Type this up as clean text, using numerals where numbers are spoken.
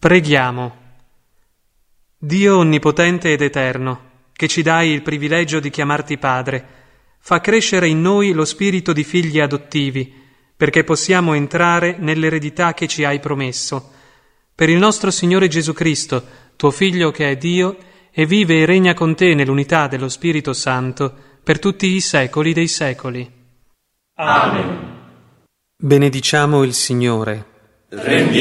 Preghiamo. Dio onnipotente ed eterno, che ci dai il privilegio di chiamarti Padre, fa crescere in noi lo spirito di figli adottivi, perché possiamo entrare nell'eredità che ci hai promesso. Per il nostro Signore Gesù Cristo, tuo Figlio che è Dio, e vive e regna con te nell'unità dello Spirito Santo, per tutti i secoli dei secoli. Amen. Benediciamo il Signore. Rendiamo